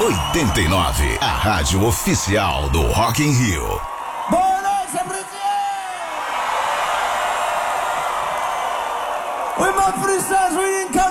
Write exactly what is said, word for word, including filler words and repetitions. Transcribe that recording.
oitenta e nove, a rádio oficial do Rock in Rio. Boa noite, Brasil! With my free stars, we didn't come